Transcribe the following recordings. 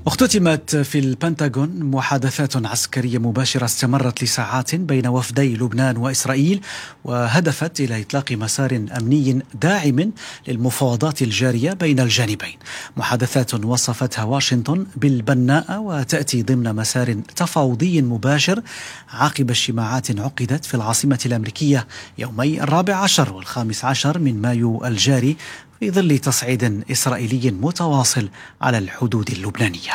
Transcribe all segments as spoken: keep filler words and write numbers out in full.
اختتمت في البنتاغون محادثات عسكرية مباشرة استمرت لساعات بين وفدي لبنان وإسرائيل، وهدفت إلى إطلاق مسار أمني داعم للمفاوضات الجارية بين الجانبين. محادثات وصفتها واشنطن بالبناءة، وتأتي ضمن مسار تفاوضي مباشر عقب اجتماعات عقدت في العاصمة الأمريكية يومي الرابع عشر والخامس عشر من مايو الجاري، في ظل تصعيد إسرائيلي متواصل على الحدود اللبنانية.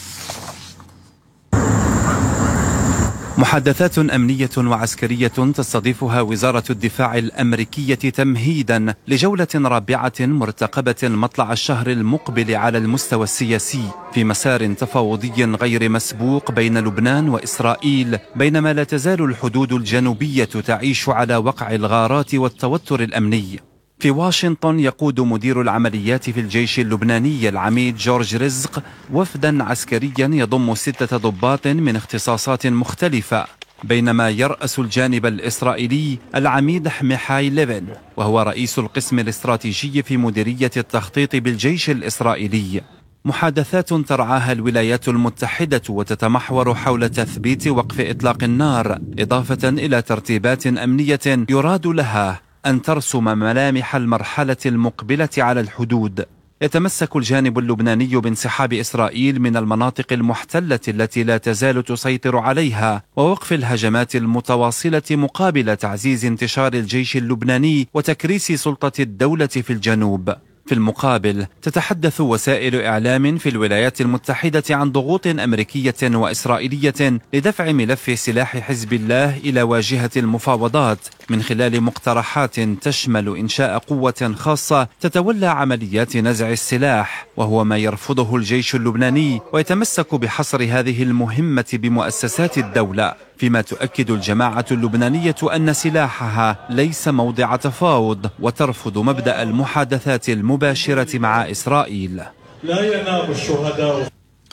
محادثات أمنية وعسكرية تستضيفها وزارة الدفاع الأمريكية تمهيدا لجولة رابعة مرتقبة مطلع الشهر المقبل على المستوى السياسي، في مسار تفاوضي غير مسبوق بين لبنان وإسرائيل، بينما لا تزال الحدود الجنوبية تعيش على وقع الغارات والتوتر الأمني. في واشنطن يقود مدير العمليات في الجيش اللبناني العميد جورج رزق وفدا عسكريا يضم ستة ضباط من اختصاصات مختلفة، بينما يرأس الجانب الإسرائيلي العميد حميحاي ليفن، وهو رئيس القسم الاستراتيجي في مديرية التخطيط بالجيش الإسرائيلي. محادثات ترعاها الولايات المتحدة وتتمحور حول تثبيت وقف إطلاق النار، إضافة إلى ترتيبات أمنية يراد لها أن ترسم ملامح المرحلة المقبلة على الحدود. يتمسك الجانب اللبناني بانسحاب إسرائيل من المناطق المحتلة التي لا تزال تسيطر عليها، ووقف الهجمات المتواصلة مقابل تعزيز انتشار الجيش اللبناني وتكريس سلطة الدولة في الجنوب. في المقابل تتحدث وسائل إعلام في الولايات المتحدة عن ضغوط أمريكية وإسرائيلية لدفع ملف سلاح حزب الله إلى واجهة المفاوضات، من خلال مقترحات تشمل إنشاء قوة خاصة تتولى عمليات نزع السلاح، وهو ما يرفضه الجيش اللبناني، ويتمسك بحصر هذه المهمة بمؤسسات الدولة، فيما تؤكد الجماعة اللبنانية أن سلاحها ليس موضع تفاوض، وترفض مبدأ المحادثات المباشرة مع إسرائيل. لا ينام الشهداء.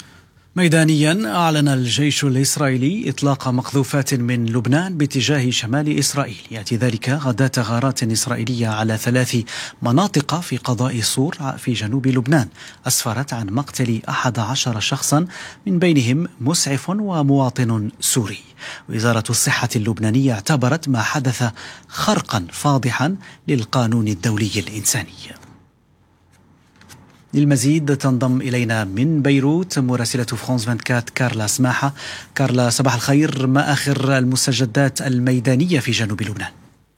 ميدانيا أعلن الجيش الإسرائيلي إطلاق مقذوفات من لبنان باتجاه شمال إسرائيل، يأتي ذلك غداة غارات إسرائيلية على ثلاث مناطق في قضاء صور في جنوب لبنان أسفرت عن مقتل أحد عشر شخصا، من بينهم مسعف ومواطن سوري. وزارة الصحة اللبنانية اعتبرت ما حدث خرقا فاضحا للقانون الدولي الإنساني. للمزيد تنضم إلينا من بيروت مراسلة فرانس أربعة وعشرين كارلا سماحة. كارلا، صباح الخير، ما آخر المستجدات الميدانية في جنوب لبنان؟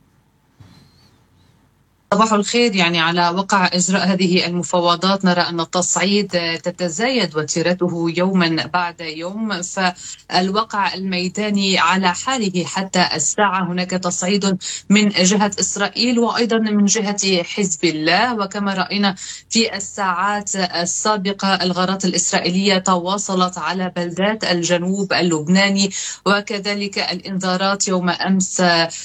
صباح الخير. يعني على وقع إجراء هذه المفاوضات نرى أن التصعيد تتزايد وتيرته يوما بعد يوم، فالوقع الميداني على حاله حتى الساعة. هناك تصعيد من جهة إسرائيل وأيضا من جهة حزب الله، وكما رأينا في الساعات السابقة الغارات الإسرائيلية تواصلت على بلدات الجنوب اللبناني، وكذلك الإنذارات يوم أمس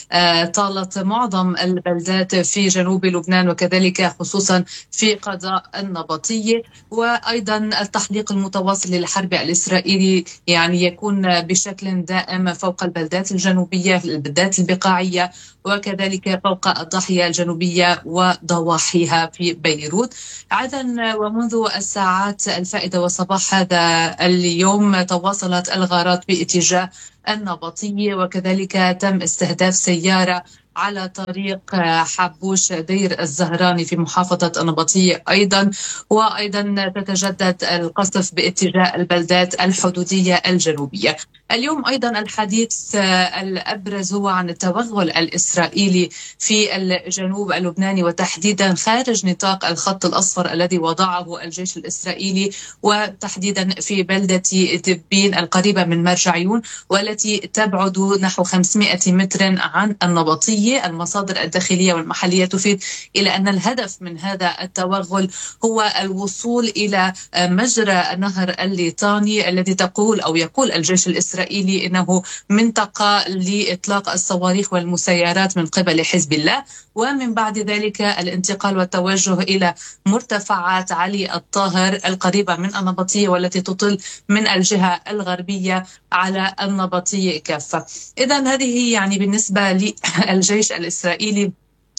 طالت معظم البلدات في جنوب بلبنان، وكذلك خصوصا في قضاء النبطية. وأيضا التحليق المتواصل للحرب الإسرائيلي يعني يكون بشكل دائم فوق البلدات الجنوبية، البلدات البقاعية، وكذلك فوق الضاحية الجنوبية وضواحيها في بيروت. عادا ومنذ الساعات الفائدة وصباح هذا اليوم تواصلت الغارات باتجاه النبطية، وكذلك تم استهداف سيارة على طريق حبوش دير الزهراني في محافظة النبطية أيضا، وأيضا تتجدد القصف باتجاه البلدات الحدودية الجنوبية. اليوم أيضا الحديث الأبرز هو عن التوغل الإسرائيلي في الجنوب اللبناني، وتحديدا خارج نطاق الخط الأصفر الذي وضعه الجيش الإسرائيلي، وتحديدا في بلدة دبين القريبة من مرجعيون، والتي تبعد نحو خمسمائة متر عن النبطية. المصادر الداخلية والمحلية تفيد إلى أن الهدف من هذا التوغل هو الوصول إلى مجرى نهر الليطاني الذي تقول أو يقول الجيش الإسرائيلي إنه منطقة لإطلاق الصواريخ والمسيرات من قبل حزب الله، ومن بعد ذلك الانتقال والتوجه إلى مرتفعات علي الطاهر القريبة من النبطية، والتي تطل من الجهة الغربية على النبطية كافة. إذن هذه يعني بالنسبة للجيش الإسرائيلي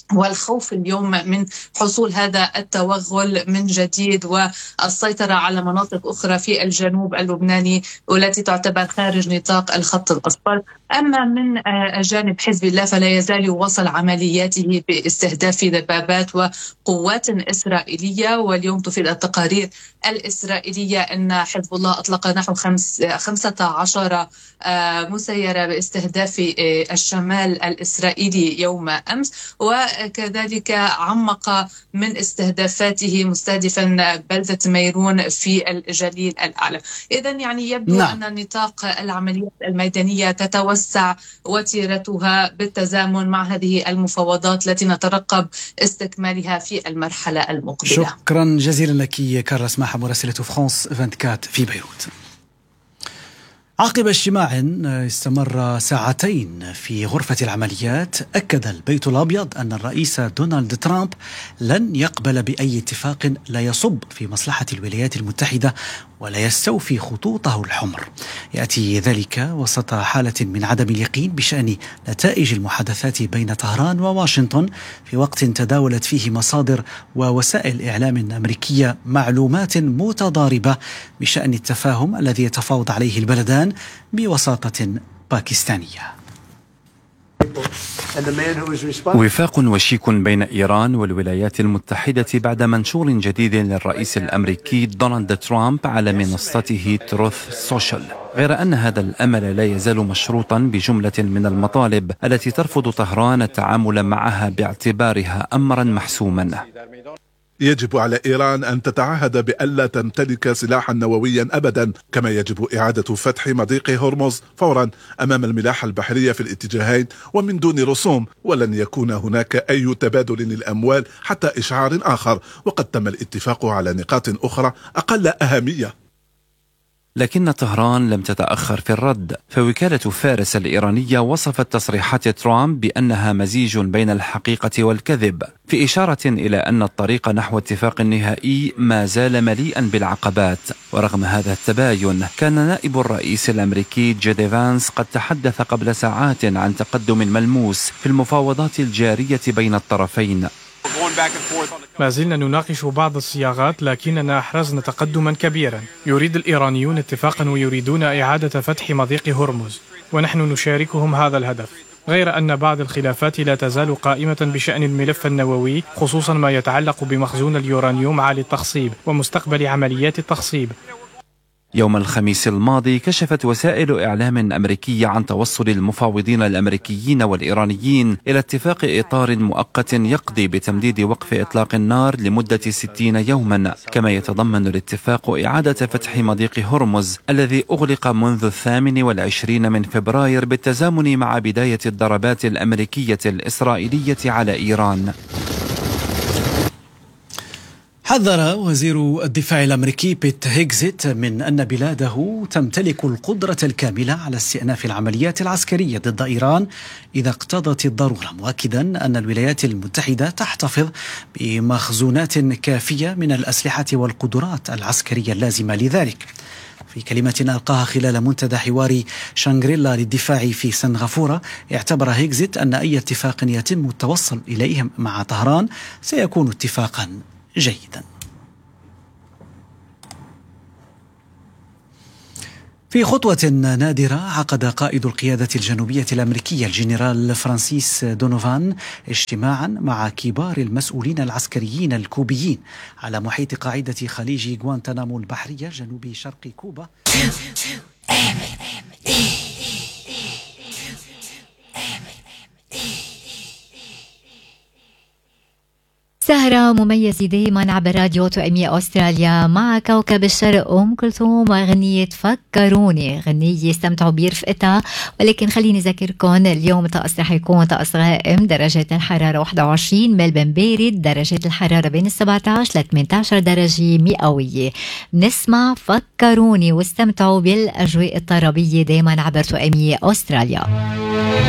والخوف اليوم من حصول هذا التوغل من جديد والسيطرة على مناطق أخرى في الجنوب اللبناني والتي تعتبر خارج نطاق الخط الأصفر. أما من جانب حزب الله فلا يزال يواصل عملياته باستهداف دبابات وقوات إسرائيلية، واليوم تفيد التقارير الإسرائيلية أن حزب الله أطلق نحو خمس خمسة عشر مسيرة باستهداف الشمال الإسرائيلي يوم أمس، وكذلك عمق من استهدافاته مستهدفا بلدة ميرون في الجليل الأعلى. إذن يعني يبدو نعم. أن نطاق العمليات الميدانية تتوسع وتيرتها بالتزامن مع هذه المفاوضات التي نترقب استكمالها في المرحلة المقبلة. شكرا جزيلا لك كارلس ماحة مراسلة فرانس أربعة وعشرين في بيروت. عقب اجتماع استمر ساعتين في غرفة العمليات، أكد البيت الأبيض أن الرئيس دونالد ترامب لن يقبل بأي اتفاق لا يصب في مصلحة الولايات المتحدة ولا يستوفي خطوطه الحمر. يأتي ذلك وسط حالة من عدم اليقين بشأن نتائج المحادثات بين طهران وواشنطن، في وقت تداولت فيه مصادر ووسائل إعلام أمريكية معلومات متضاربة بشأن التفاهم الذي يتفاوض عليه البلدان بوساطة باكستانية. وفاق وشيك بين إيران والولايات المتحدة بعد منشور جديد للرئيس الأمريكي دونالد ترامب على منصته تروث سوشيال، غير أن هذا الأمل لا يزال مشروطا بجملة من المطالب التي ترفض طهران التعامل معها باعتبارها أمرا محسوما. يجب على إيران أن تتعهد بألا تمتلك سلاحا نوويا أبدا، كما يجب إعادة فتح مضيق هرمز فورا أمام الملاحة البحرية في الاتجاهين ومن دون رسوم، ولن يكون هناك أي تبادل للأموال حتى إشعار آخر، وقد تم الاتفاق على نقاط أخرى أقل أهمية. لكن طهران لم تتأخر في الرد، فوكالة فارس الإيرانية وصفت تصريحات ترامب بأنها مزيج بين الحقيقة والكذب، في إشارة إلى أن الطريق نحو اتفاق نهائي ما زال مليئا بالعقبات. ورغم هذا التباين، كان نائب الرئيس الأمريكي جيدي فانس قد تحدث قبل ساعات عن تقدم ملموس في المفاوضات الجارية بين الطرفين. ما زلنا نناقش بعض الصياغات، لكننا أحرزنا تقدما كبيرا. يريد الإيرانيون اتفاقا ويريدون إعادة فتح مضيق هرمز، ونحن نشاركهم هذا الهدف، غير أن بعض الخلافات لا تزال قائمة بشأن الملف النووي، خصوصا ما يتعلق بمخزون اليورانيوم عالي التخصيب ومستقبل عمليات التخصيب. يوم الخميس الماضي كشفت وسائل إعلام أمريكية عن توصل المفاوضين الأمريكيين والإيرانيين إلى اتفاق إطار مؤقت يقضي بتمديد وقف إطلاق النار لمدة ستين يوما، كما يتضمن الاتفاق إعادة فتح مضيق هرمز الذي أغلق منذ الثامن والعشرين من فبراير بالتزامن مع بداية الضربات الأمريكية الإسرائيلية على إيران. حذر وزير الدفاع الأمريكي بيت هيغزيت من أن بلاده تمتلك القدرة الكاملة على استئناف العمليات العسكرية ضد إيران إذا اقتضت الضرورة، مؤكدا أن الولايات المتحدة تحتفظ بمخزونات كافية من الأسلحة والقدرات العسكرية اللازمة لذلك. في كلمة ألقاها خلال منتدى حوار شانغريلا للدفاع في سنغافورة، اعتبر هيغزيت أن أي اتفاق يتم التوصل إليه مع طهران سيكون اتفاقا جيدا. في خطوة نادرة، عقد قائد القيادة الجنوبية الأمريكية الجنرال فرانسيس دونوفان اجتماعا مع كبار المسؤولين العسكريين الكوبيين على محيط قاعدة خليج غوانتنامو البحرية جنوب شرق كوبا. سهرة مميزة دايما عبر راديو توأمية أستراليا مع كوكب الشرق أم كلثوم وغنية فكروني، غنية استمتعوا برفقتها. ولكن خليني أذكركم اليوم الطقس رح يكون طقس غائم، درجة الحرارة واحد وعشرين، ملبن بارد، درجة الحرارة بين سبعة عشر ل ثمانية عشر درجة مئوية. نسمع فكروني واستمتعوا بالأجواء الطربية دايما عبر توأمية أستراليا.